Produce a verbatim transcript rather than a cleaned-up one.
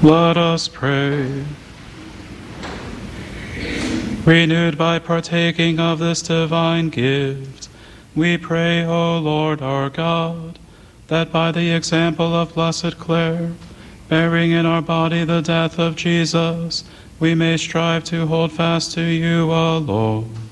Let us pray. Renewed by partaking of this divine gift, we pray, O Lord our God, that by the example of Blessed Clare, bearing in our body the death of Jesus, we may strive to hold fast to you alone.